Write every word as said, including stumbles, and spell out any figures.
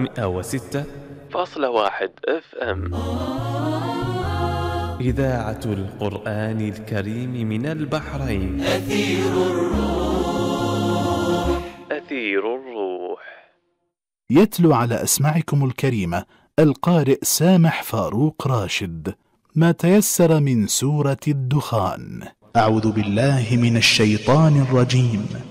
مئة وستة فاصلة واحد اف ام. إذاعة القرآن الكريم من البحرين. أثير الروح. أثير الروح. يتلو على أسماعكم الكريمة القارئ سامح فاروق راشد ما تيسر من سورة الدخان. أعوذ بالله من الشيطان الرجيم.